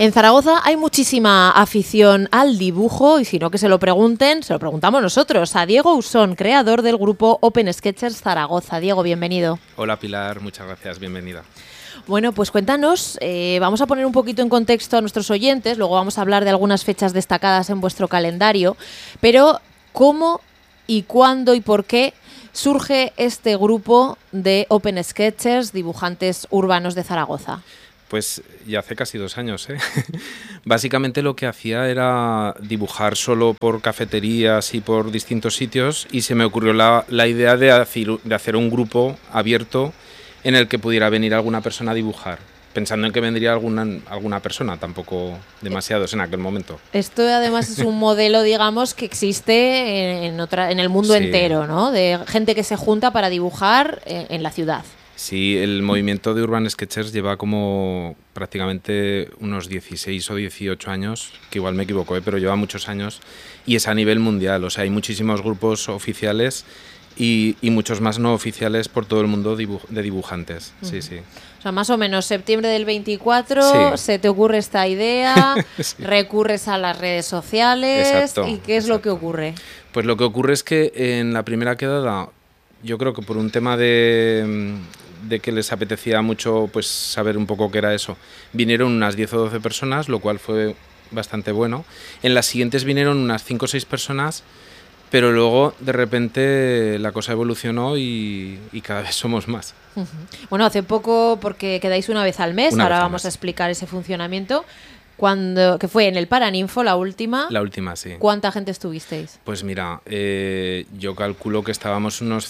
En Zaragoza hay muchísima afición al dibujo y si no que se lo pregunten, se lo preguntamos nosotros a Diego Usón, creador del grupo Open Sketchers Zaragoza. Diego, bienvenido. Hola Pilar, muchas gracias, bienvenida. Bueno, pues cuéntanos, vamos a poner un poquito en contexto a nuestros oyentes, luego vamos a hablar de algunas fechas destacadas en vuestro calendario, pero ¿cómo y cuándo y por qué surge este grupo de Open Sketchers, dibujantes urbanos de Zaragoza? Pues ya hace casi 2 años, ¿eh? Básicamente lo que hacía era dibujar solo por cafeterías y por distintos sitios y se me ocurrió la idea de hacer un grupo abierto en el que pudiera venir alguna persona a dibujar, pensando en que vendría alguna persona, tampoco demasiados en aquel momento. Esto además es un modelo, digamos, que existe en el mundo entero, ¿no? De gente que se junta para dibujar en la ciudad. Sí, el movimiento de Urban Sketchers lleva como prácticamente unos 16 o 18 años, que igual me equivoco, pero lleva muchos años y es a nivel mundial. O sea, hay muchísimos grupos oficiales y muchos más no oficiales por todo el mundo de dibujantes. Sí, sí. O sea, más o menos septiembre del 24 se te ocurre esta idea, sí. Recurres a las redes sociales. Exacto, ¿Y qué es lo que ocurre? Pues lo que ocurre es que en la primera quedada, yo creo que por un tema de que les apetecía mucho pues saber un poco qué era eso, vinieron unas 10 o 12 personas, lo cual fue bastante bueno. En las siguientes vinieron unas 5 o 6 personas, pero luego de repente la cosa evolucionó y cada vez somos más. Bueno, hace poco, porque quedáis una vez al mes, ahora vamos a explicar ese funcionamiento. Que fue en el Paraninfo, la última. La última, sí. ¿Cuánta gente estuvisteis? Pues mira, yo calculo que estábamos unas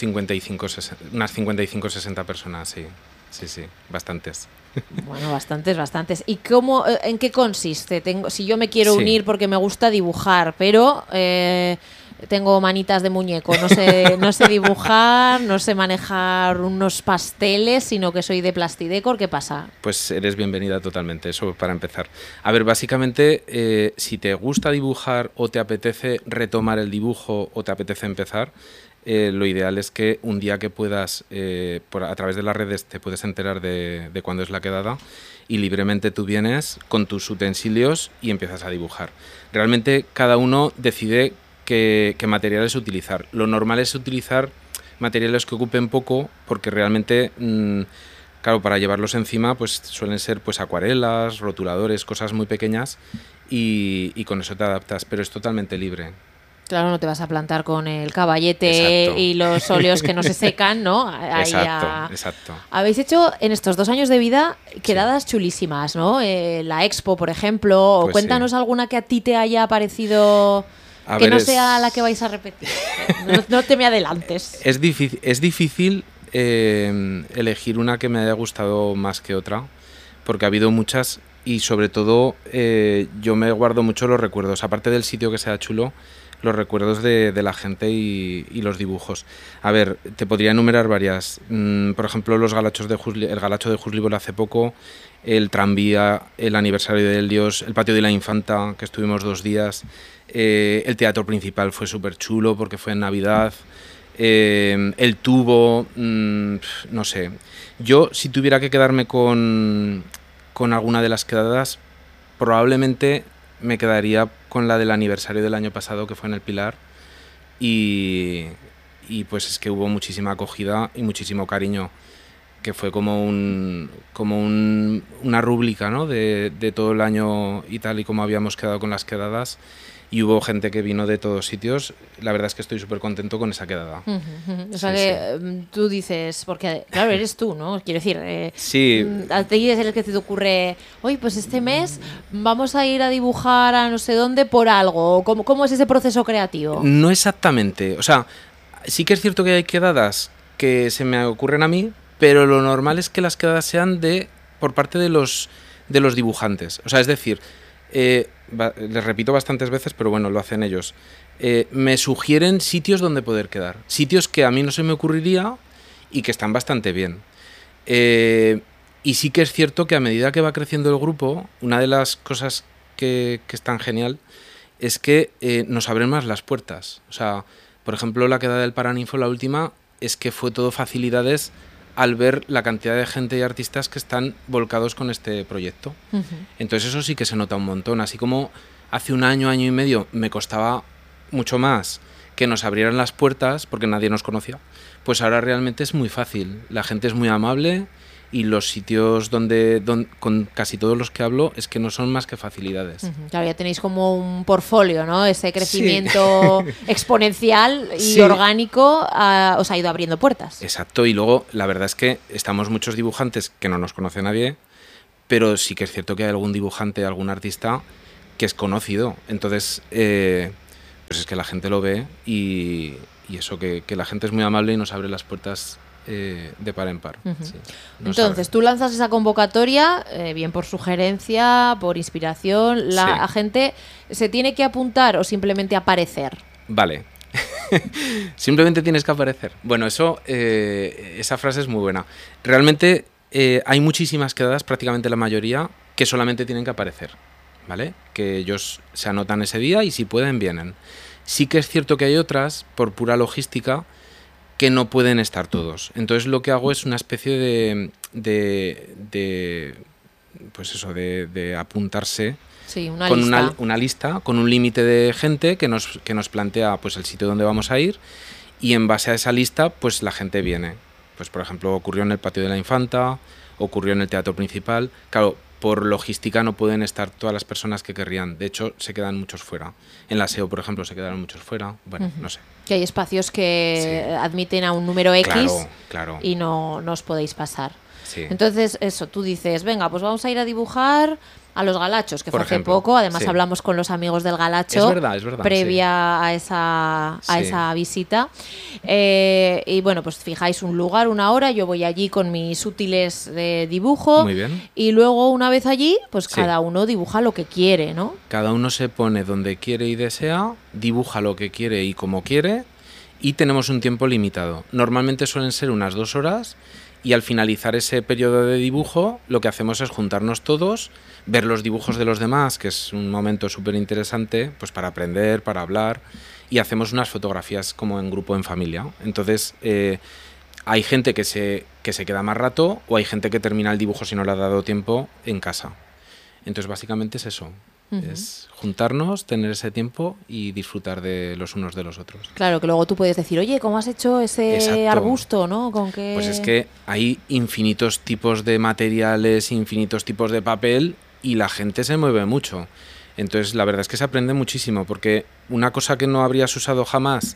55-60 personas, sí. Sí, bastantes. Bueno, bastantes. ¿Y en qué consiste? Si yo me quiero unir porque me gusta dibujar, pero tengo manitas de muñeco, no sé dibujar, no sé manejar unos pasteles, sino que soy de Plastidecor, ¿qué pasa? Pues eres bienvenida totalmente, eso para empezar. A ver, básicamente, si te gusta dibujar o te apetece retomar el dibujo o te apetece empezar, lo ideal es que un día que puedas, a través de las redes te puedes enterar de cuándo es la quedada y libremente tú vienes con tus utensilios y empiezas a dibujar. Realmente cada uno decide qué materiales utilizar. Lo normal es utilizar materiales que ocupen poco porque realmente, claro, para llevarlos encima pues suelen ser pues acuarelas, rotuladores, cosas muy pequeñas y con eso te adaptas, pero es totalmente libre. Claro, no te vas a plantar con el caballete. Exacto. Y los óleos que no se secan, ¿no? Exacto. Habéis hecho en estos 2 años de vida quedadas chulísimas, ¿no? La Expo, por ejemplo. Pues cuéntanos alguna que a ti te haya parecido que no sea la que vais a repetir. No te me adelantes. Es difícil elegir una que me haya gustado más que otra, porque ha habido muchas y sobre todo yo me guardo mucho los recuerdos. Aparte del sitio que sea chulo, los recuerdos de la gente y los dibujos. A ver, te podría enumerar varias. Por ejemplo, el galacho de Juslívol hace poco, el tranvía, el aniversario del Dios, el patio de la Infanta, que estuvimos 2 días. El teatro principal fue súper chulo porque fue en Navidad. El tubo, no sé. Yo, si tuviera que quedarme con alguna de las quedadas, probablemente me quedaría con la del aniversario del año pasado, que fue en el Pilar, y pues es que hubo muchísima acogida y muchísimo cariño, que fue como una rúbrica, ¿no? de todo el año y tal, y cómo habíamos quedado con las quedadas, y hubo gente que vino de todos sitios. La verdad es que estoy súper contento con esa quedada. O sea que tú dices, porque claro, eres tú, ¿no? Quiero decir, sí. A ti es el que te ocurre, oye, pues este mes vamos a ir a dibujar a no sé dónde por algo. ¿Cómo es ese proceso creativo? No exactamente. O sea, sí que es cierto que hay quedadas que se me ocurren a mí, pero lo normal es que las quedadas sean por parte de los dibujantes. O sea, es decir, les repito bastantes veces, pero bueno, lo hacen ellos. Me sugieren sitios donde poder quedar. Sitios que a mí no se me ocurriría y que están bastante bien. Y sí que es cierto que a medida que va creciendo el grupo, una de las cosas que es tan genial es que nos abren más las puertas. O sea, por ejemplo, la quedada del Paraninfo, la última, es que fue todo facilidades al ver la cantidad de gente y artistas que están volcados con este proyecto. Entonces eso sí que se nota un montón, así como hace un año, año y medio me costaba mucho más que nos abrieran las puertas porque nadie nos conocía, pues ahora realmente es muy fácil, la gente es muy amable y los sitios donde con casi todos los que hablo es que no son más que facilidades. Claro, ya tenéis como un portfolio, ¿no? Ese crecimiento exponencial y orgánico os ha ido abriendo puertas. Exacto, y luego la verdad es que estamos muchos dibujantes que no nos conoce nadie, pero sí que es cierto que hay algún dibujante, algún artista que es conocido. Entonces, pues es que la gente lo ve y eso, que la gente es muy amable y nos abre las puertas de par en par. Sí, entonces, tú lanzas esa convocatoria, bien por sugerencia, por inspiración. ¿La gente se tiene que apuntar o simplemente aparecer? Vale. Simplemente tienes que aparecer. Bueno, esa frase es muy buena. Realmente hay muchísimas quedadas, prácticamente la mayoría, que solamente tienen que aparecer, ¿vale? Que ellos se anotan ese día y si pueden, vienen. Sí que es cierto que hay otras, por pura logística, que no pueden estar todos. Entonces lo que hago es una especie pues eso, de apuntarse. Sí, una lista con un límite de gente que nos plantea pues el sitio donde vamos a ir, y en base a esa lista pues la gente viene. Pues por ejemplo ocurrió en el Patio de la Infanta, ocurrió en el Teatro Principal. Claro, por logística no pueden estar todas las personas que querrían. De hecho, se quedan muchos fuera. En la SEO, por ejemplo, se quedaron muchos fuera. Bueno, no sé. Que hay espacios que admiten a un número X claro. Y no os podéis pasar. Sí. Entonces, eso, tú dices, venga, pues vamos a ir a dibujar a los Galachos, que por fue hace ejemplo, poco. Además hablamos con los amigos del Galacho. Es verdad, previa a esa visita. Y bueno, pues fijáis un lugar, una hora, yo voy allí con mis útiles de dibujo. Muy bien. Y luego, una vez allí, pues cada uno dibuja lo que quiere, ¿no? Cada uno se pone donde quiere y desea, dibuja lo que quiere y como quiere, y tenemos un tiempo limitado. Normalmente suelen ser unas 2 horas. Y al finalizar ese periodo de dibujo, lo que hacemos es juntarnos todos, ver los dibujos de los demás, que es un momento súper interesante, pues para aprender, para hablar, y hacemos unas fotografías como en grupo, en familia. Entonces, hay gente que se queda más rato, o hay gente que termina el dibujo si no le ha dado tiempo en casa. Entonces, básicamente es eso. Es juntarnos, tener ese tiempo y disfrutar de los unos de los otros. Claro, que luego tú puedes decir, oye, ¿cómo has hecho ese arbusto, no? ¿Con qué? Pues es que hay infinitos tipos de materiales, infinitos tipos de papel, y la gente se mueve mucho. Entonces, la verdad es que se aprende muchísimo, porque una cosa que no habrías usado jamás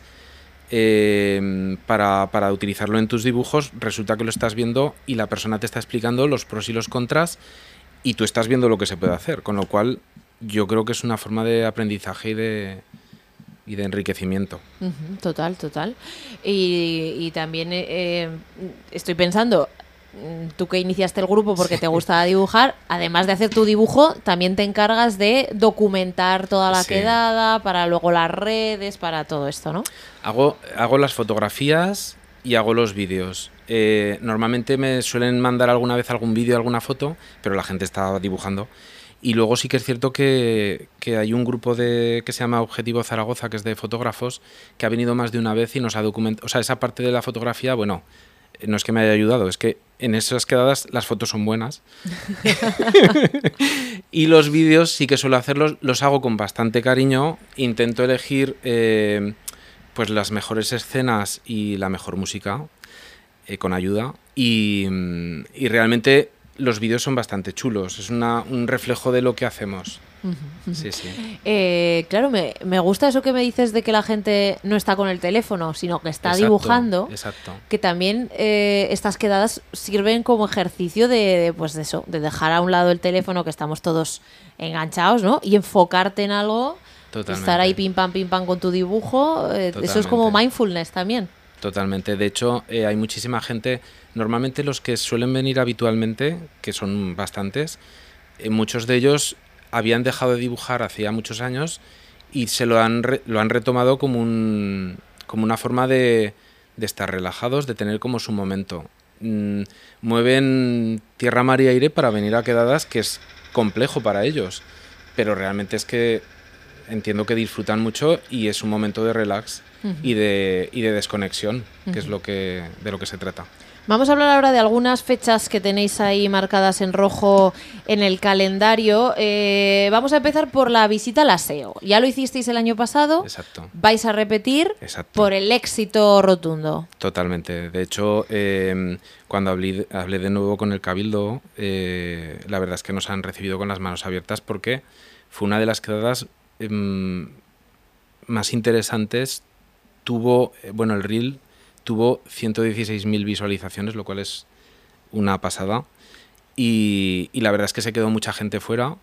para utilizarlo en tus dibujos, resulta que lo estás viendo y la persona te está explicando los pros y los contras, y tú estás viendo lo que se puede hacer, con lo cual yo creo que es una forma de aprendizaje y de enriquecimiento. Total. Y también estoy pensando, tú que iniciaste el grupo porque te gustaba dibujar, además de hacer tu dibujo, también te encargas de documentar toda la quedada, para luego las redes, para todo esto, ¿no? Hago las fotografías y hago los vídeos. Normalmente me suelen mandar alguna vez algún vídeo, alguna foto, pero la gente está dibujando. Y luego sí que es cierto que hay un grupo que se llama Objetivo Zaragoza, que es de fotógrafos, que ha venido más de una vez y nos ha documentado. O sea, esa parte de la fotografía, bueno, no es que me haya ayudado, es que en esas quedadas las fotos son buenas. Y los vídeos sí que suelo hacerlos, los hago con bastante cariño. Intento elegir pues las mejores escenas y la mejor música, con ayuda. Y realmente los vídeos son bastante chulos, es un reflejo de lo que hacemos. Sí. Claro, me gusta eso que me dices de que la gente no está con el teléfono, sino que está dibujando. Exacto. Que también estas quedadas sirven como ejercicio de dejar a un lado el teléfono, que estamos todos enganchados, ¿no? Y enfocarte en algo. Totalmente. Estar ahí pim pam con tu dibujo. Eso es como mindfulness también. Totalmente. De hecho, hay muchísima gente. Normalmente los que suelen venir habitualmente, que son bastantes, muchos de ellos habían dejado de dibujar hacía muchos años y lo han retomado como una forma de estar relajados, de tener como su momento. Mueven tierra, mar y aire para venir a quedadas, que es complejo para ellos, pero realmente es que entiendo que disfrutan mucho y es un momento de relax y de desconexión, que es de lo que se trata. Vamos a hablar ahora de algunas fechas que tenéis ahí marcadas en rojo en el calendario. Vamos a empezar por la visita al Aseo. Ya lo hicisteis el año pasado. Exacto. Vais a repetir. Exacto. Por el éxito rotundo. Totalmente. De hecho, cuando hablé de nuevo con el Cabildo, la verdad es que nos han recibido con las manos abiertas porque fue una de las quedadas más interesantes. El reel tuvo 116.000 visualizaciones, lo cual es una pasada. Y la verdad es que se quedó mucha gente fuera.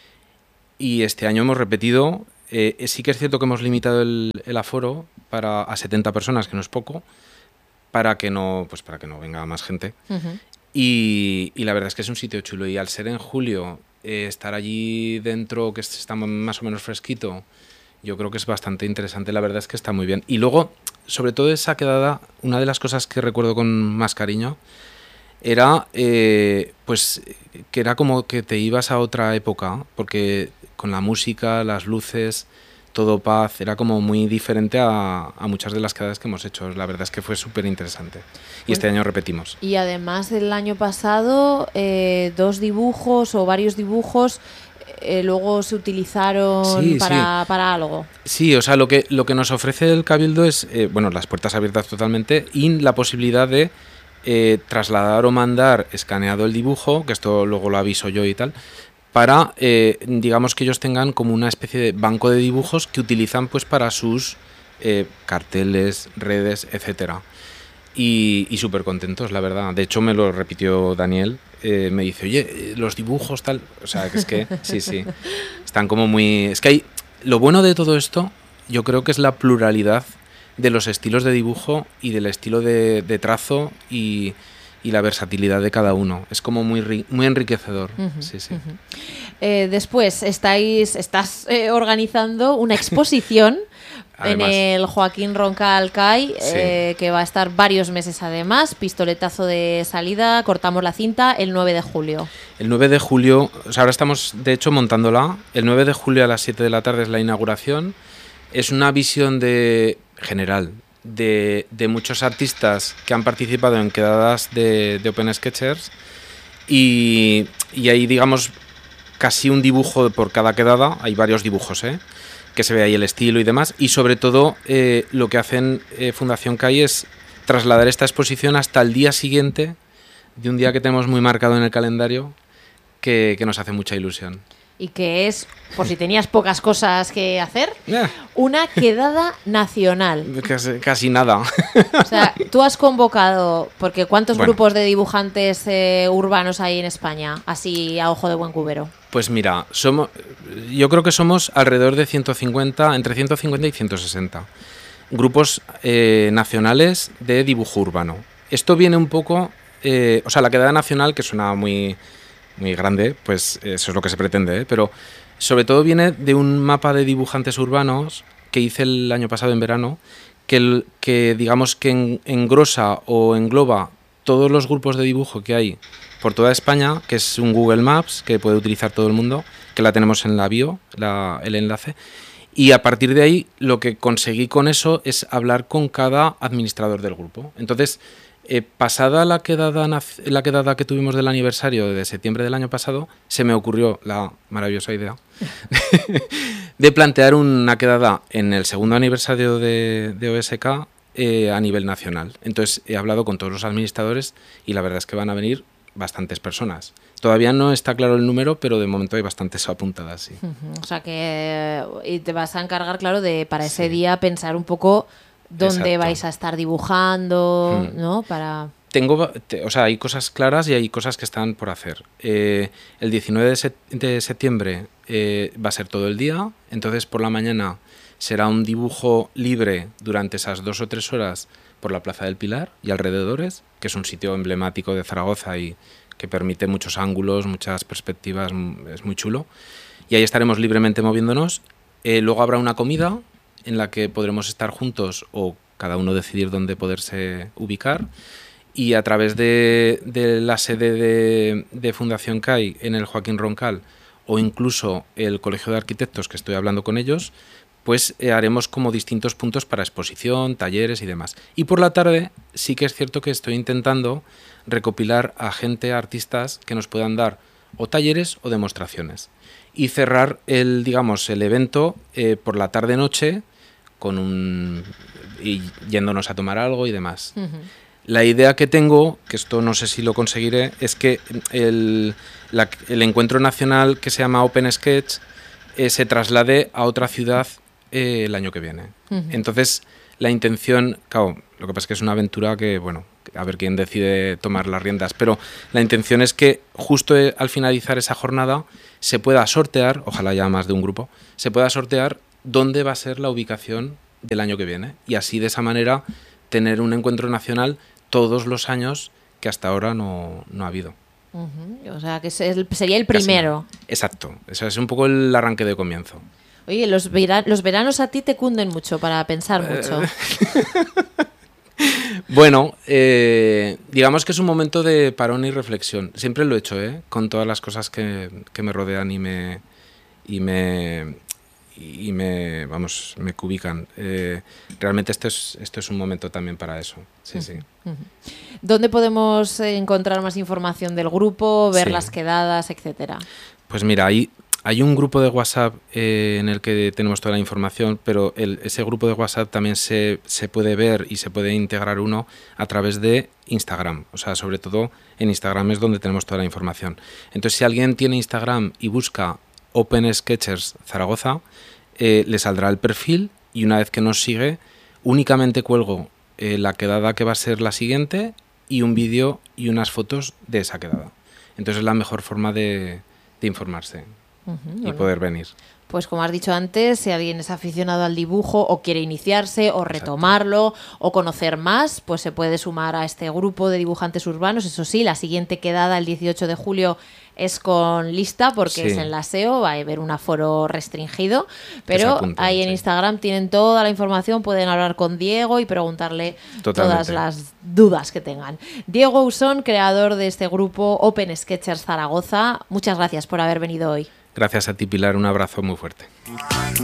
Y este año hemos repetido. Sí que es cierto que hemos limitado el aforo a 70 personas, que no es poco, para que no venga más gente. Uh-huh. Y la verdad es que es un sitio chulo. Y al ser en julio, estar allí dentro, que está más o menos fresquito, yo creo que es bastante interesante. La verdad es que está muy bien. Y luego, sobre todo esa quedada, una de las cosas que recuerdo con más cariño era pues que era como que te ibas a otra época, porque con la música, las luces, todo paz, era como muy diferente a muchas de las quedadas que hemos hecho. La verdad es que fue súper interesante. Y este año repetimos. Y además del año pasado, 2 dibujos o varios dibujos luego se utilizaron para algo. Sí, o sea, lo que nos ofrece el Cabildo es, las puertas abiertas totalmente y la posibilidad de trasladar o mandar escaneado el dibujo, que esto luego lo aviso yo y tal, para, digamos que ellos tengan como una especie de banco de dibujos que utilizan pues para sus carteles, redes, etcétera. Y súper contentos, la verdad. De hecho, me lo repitió Daniel. Me dice, oye, los dibujos, tal. O sea, que es que, sí. Están como muy... Es que lo bueno de todo esto, yo creo que es la pluralidad de los estilos de dibujo y del estilo de trazo y la versatilidad de cada uno. Es como muy enriquecedor. Uh-huh, sí. Uh-huh. Después, estás organizando una exposición además, en el Joaquín Roncal CAI, que va a estar varios meses además. Pistoletazo de salida, cortamos la cinta el 9 de julio. El 9 de julio, o sea, ahora estamos de hecho montándola. El 9 de julio a las 7 de la tarde es la inauguración. Es una visión general de muchos artistas que han participado en quedadas de Open Sketchers y hay, digamos, casi un dibujo por cada quedada. Hay varios dibujos, que se ve ahí el estilo y demás, y sobre todo lo que hacen Fundación CAI es trasladar esta exposición hasta el día siguiente de un día que tenemos muy marcado en el calendario que nos hace mucha ilusión. Y que es, por si tenías pocas cosas que hacer, una quedada nacional. Casi nada. O sea, tú has convocado, porque ¿cuántos grupos de dibujantes urbanos hay en España? Así a ojo de buen cubero. Pues mira, yo creo que somos alrededor de 150, entre 150 y 160 grupos nacionales de dibujo urbano. Esto viene un poco, la quedada nacional, que suena muy grande, pues eso es lo que se pretende, pero sobre todo viene de un mapa de dibujantes urbanos que hice el año pasado en verano, que digamos que engrosa o engloba todos los grupos de dibujo que hay por toda España, que es un Google Maps que puede utilizar todo el mundo, que la tenemos en la bio, el enlace, y a partir de ahí lo que conseguí con eso es hablar con cada administrador del grupo. Entonces, pasada la quedada que tuvimos del aniversario de septiembre del año pasado, se me ocurrió la maravillosa idea de plantear una quedada en el segundo aniversario de OSK a nivel nacional. Entonces he hablado con todos los administradores y la verdad es que van a venir bastantes personas. Todavía no está claro el número, pero de momento hay bastantes apuntadas, sí. Uh-huh. O sea que y te vas a encargar, claro, de para ese día pensar un poco dónde vais a estar dibujando, ¿no? Para... hay cosas claras y hay cosas que están por hacer. El 19 de septiembre va a ser todo el día, entonces por la mañana será un dibujo libre durante esas 2 o 3 horas por la Plaza del Pilar y alrededores, que es un sitio emblemático de Zaragoza y que permite muchos ángulos, muchas perspectivas, es muy chulo. Y ahí estaremos libremente moviéndonos. Luego habrá una comida en la que podremos estar juntos o cada uno decidir dónde poderse ubicar. Y a través de la sede de Fundación CAI en el Joaquín Roncal o incluso el Colegio de Arquitectos, que estoy hablando con ellos, pues haremos como distintos puntos para exposición, talleres y demás. Y por la tarde sí que es cierto que estoy intentando recopilar a gente, a artistas que nos puedan dar o talleres o demostraciones. Y cerrar el evento por la tarde-noche y yéndonos a tomar algo y demás. Uh-huh. La idea que tengo, que esto no sé si lo conseguiré, es que el encuentro nacional que se llama Open Sketch se traslade a otra ciudad el año que viene. Uh-huh. Entonces, la intención, claro, lo que pasa es que es una aventura que, bueno, a ver quién decide tomar las riendas, pero la intención es que justo al finalizar esa jornada se pueda sortear, ojalá ya más de un grupo, se pueda sortear dónde va a ser la ubicación del año que viene y así de esa manera tener un encuentro nacional todos los años que hasta ahora no ha habido. Uh-huh. O sea, que sería el primero. Exacto, eso es un poco el arranque de comienzo. Oye, los veranos a ti te cunden mucho para pensar mucho. Bueno, digamos que es un momento de parón y reflexión. Siempre lo he hecho, con todas las cosas que me rodean y me cubican. Realmente esto es un momento también para eso. Sí, sí. ¿Dónde podemos encontrar más información del grupo, ver las quedadas, etcétera? Pues mira, hay un grupo de WhatsApp en el que tenemos toda la información, pero ese grupo de WhatsApp también se puede ver y se puede integrar uno a través de Instagram. O sea, sobre todo en Instagram es donde tenemos toda la información. Entonces, si alguien tiene Instagram y busca Open Sketchers Zaragoza, le saldrá el perfil y una vez que nos sigue, únicamente cuelgo la quedada que va a ser la siguiente y un vídeo y unas fotos de esa quedada. Entonces es la mejor forma de informarse y poder venir. Pues como has dicho antes, si alguien es aficionado al dibujo o quiere iniciarse o retomarlo o conocer más, pues se puede sumar a este grupo de dibujantes urbanos. Eso sí, la siguiente quedada el 18 de julio es con lista porque es en la SEO, va a haber un aforo restringido, pero ahí en Instagram tienen toda la información, pueden hablar con Diego y preguntarle todas las dudas que tengan. Diego Usón, creador de este grupo Open Sketchers Zaragoza, muchas gracias por haber venido hoy. Gracias a ti, Pilar, un abrazo muy fuerte.